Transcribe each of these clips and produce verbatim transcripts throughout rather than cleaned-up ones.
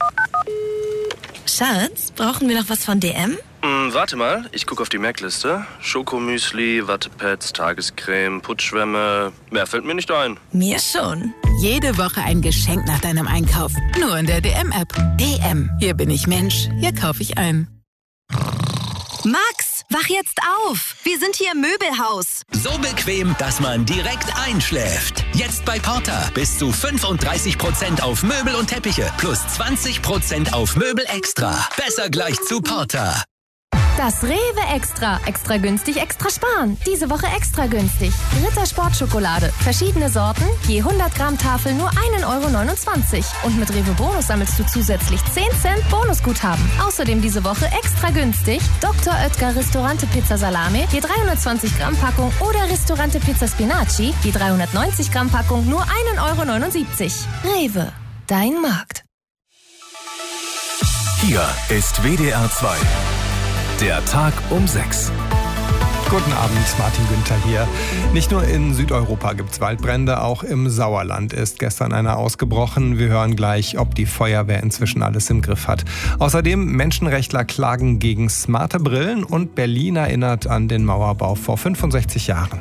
Schatz, brauchen wir noch was von D M? Hm, warte mal, ich gucke auf die Merkliste. Schokomüsli, Wattepads, Tagescreme, Putzschwämme. Mehr fällt mir nicht ein. Mir schon. Jede Woche ein Geschenk nach deinem Einkauf. Nur in der D M-App. D M. Hier bin ich Mensch. Hier kaufe ich ein. Max, wach jetzt auf. Wir sind hier im Möbelhaus. So bequem, dass man direkt einschläft. Jetzt bei Porter. Bis zu fünfunddreißig Prozent auf Möbel und Teppiche. Plus zwanzig Prozent auf Möbel extra. Besser gleich zu Porter. Das Rewe Extra. Extra günstig, extra sparen. Diese Woche extra günstig. Ritter Sportschokolade. Verschiedene Sorten. Je hundert Gramm Tafel nur ein Euro neunundzwanzig. Und mit Rewe Bonus sammelst du zusätzlich zehn Cent Bonusguthaben. Außerdem diese Woche extra günstig. Doktor Oetker Ristorante Pizza Salame. Je dreihundertzwanzig Gramm Packung. Oder Ristorante Pizza Spinaci. Je dreihundertneunzig Gramm Packung nur ein Euro neunundsiebzig. Rewe. Dein Markt. Hier ist W D R zwei. Der Tag um sechs. Guten Abend, Martin Günther hier. Nicht nur in Südeuropa gibt es Waldbrände, auch im Sauerland ist gestern einer ausgebrochen. Wir hören gleich, ob die Feuerwehr inzwischen alles im Griff hat. Außerdem Menschenrechtler klagen gegen smarte Brillen und Berlin erinnert an den Mauerbau vor fünfundsechzig Jahren.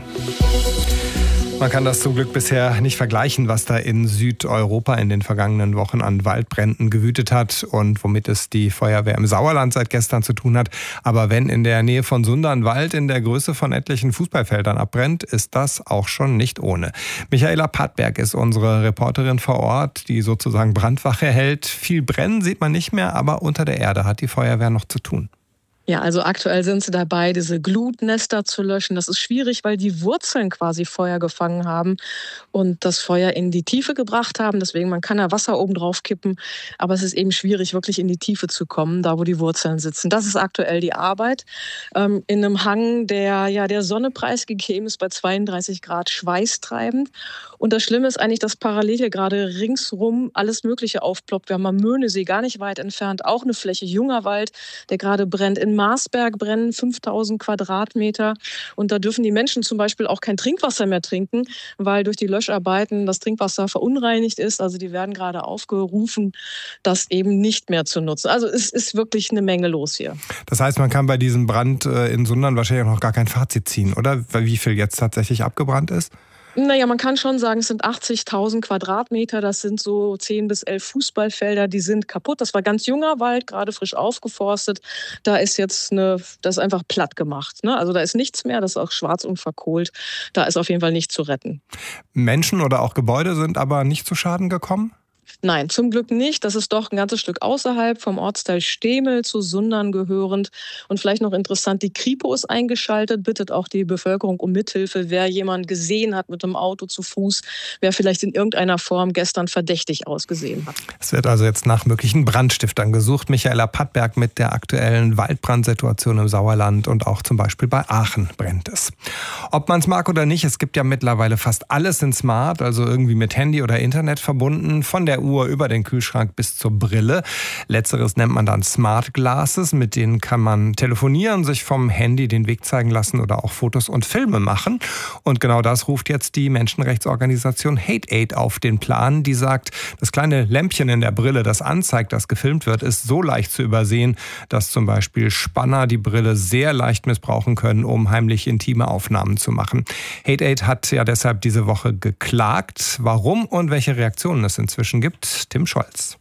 Man kann das zum Glück bisher nicht vergleichen, was da in Südeuropa in den vergangenen Wochen an Waldbränden gewütet hat und womit es die Feuerwehr im Sauerland seit gestern zu tun hat. Aber wenn in der Nähe von Sundern Wald in der Größe von etlichen Fußballfeldern abbrennt, ist das auch schon nicht ohne. Michaela Pattberg ist unsere Reporterin vor Ort, die sozusagen Brandwache hält. Viel brennen sieht man nicht mehr, aber unter der Erde hat die Feuerwehr noch zu tun. Ja, also aktuell sind sie dabei, diese Glutnester zu löschen. Das ist schwierig, weil die Wurzeln quasi Feuer gefangen haben und das Feuer in die Tiefe gebracht haben. Deswegen, man kann da Wasser oben drauf kippen, aber es ist eben schwierig, wirklich in die Tiefe zu kommen, da wo die Wurzeln sitzen. Das ist aktuell die Arbeit. Ähm, in einem Hang, der ja der Sonne preisgegeben ist, bei zweiunddreißig Grad schweißtreibend. Und das Schlimme ist eigentlich, dass parallel hier gerade ringsrum alles Mögliche aufploppt. Wir haben am Möhnesee gar nicht weit entfernt auch eine Fläche, junger Wald, der gerade brennt. In Marsberg brennen fünftausend Quadratmeter. Und da dürfen die Menschen zum Beispiel auch kein Trinkwasser mehr trinken, weil durch die Löscharbeiten das Trinkwasser verunreinigt ist. Also die werden gerade aufgerufen, das eben nicht mehr zu nutzen. Also es ist wirklich eine Menge los hier. Das heißt, man kann bei diesem Brand in Sundern wahrscheinlich noch gar kein Fazit ziehen, oder? Wie viel jetzt tatsächlich abgebrannt ist? Naja, man kann schon sagen, es sind achtzigtausend Quadratmeter. Das sind so zehn bis elf Fußballfelder, die sind kaputt. Das war ganz junger Wald, gerade frisch aufgeforstet. Da ist jetzt eine, das ist einfach platt gemacht. Ne? Also da ist nichts mehr, das ist auch schwarz und verkohlt. Da ist auf jeden Fall nicht zu retten. Menschen oder auch Gebäude sind aber nicht zu Schaden gekommen? Nein, zum Glück nicht. Das ist doch ein ganzes Stück außerhalb vom Ortsteil Stemel zu Sundern gehörend. Und vielleicht noch interessant, die Kripo ist eingeschaltet, bittet auch die Bevölkerung um Mithilfe, wer jemanden gesehen hat mit dem Auto zu Fuß, wer vielleicht in irgendeiner Form gestern verdächtig ausgesehen hat. Es wird also jetzt nach möglichen Brandstiftern gesucht. Michaela Pattberg mit der aktuellen Waldbrandsituation im Sauerland und auch zum Beispiel bei Aachen brennt es. Ob man es mag oder nicht, es gibt ja mittlerweile fast alles in Smart, also irgendwie mit Handy oder Internet verbunden, von der Uhr über den Kühlschrank bis zur Brille. Letzteres nennt man dann Smart Glasses. Mit denen kann man telefonieren, sich vom Handy den Weg zeigen lassen oder auch Fotos und Filme machen. Und genau das ruft jetzt die Menschenrechtsorganisation Hate Aid auf den Plan. Die sagt, das kleine Lämpchen in der Brille, das anzeigt, dass gefilmt wird, ist so leicht zu übersehen, dass zum Beispiel Spanner die Brille sehr leicht missbrauchen können, um heimlich intime Aufnahmen zu machen. Hate Aid hat ja deshalb diese Woche geklagt. Warum und welche Reaktionen es inzwischen gibt, Tim Scholz.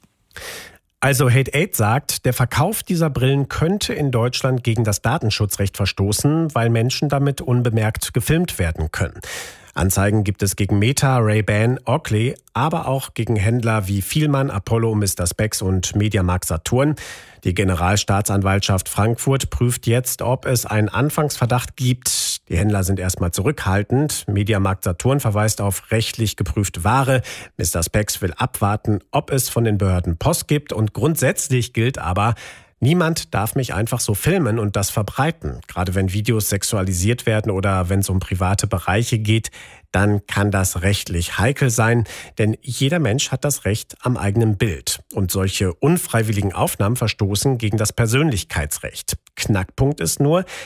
Also Hate Aid sagt, der Verkauf dieser Brillen könnte in Deutschland gegen das Datenschutzrecht verstoßen, weil Menschen damit unbemerkt gefilmt werden können. Anzeigen gibt es gegen Meta, Ray-Ban, Oakley, aber auch gegen Händler wie Vielmann, Apollo, Mister Spex und Mediamarkt Saturn. Die Generalstaatsanwaltschaft Frankfurt prüft jetzt, ob es einen Anfangsverdacht gibt. Die Händler sind erstmal zurückhaltend. Mediamarkt Saturn verweist auf rechtlich geprüfte Ware. Mister Spex will abwarten, ob es von den Behörden Post gibt. Und grundsätzlich gilt aber, niemand darf mich einfach so filmen und das verbreiten. Gerade wenn Videos sexualisiert werden oder wenn es um private Bereiche geht, dann kann das rechtlich heikel sein, denn jeder Mensch hat das Recht am eigenen Bild. Und solche unfreiwilligen Aufnahmen verstoßen gegen das Persönlichkeitsrecht. Knackpunkt ist nur,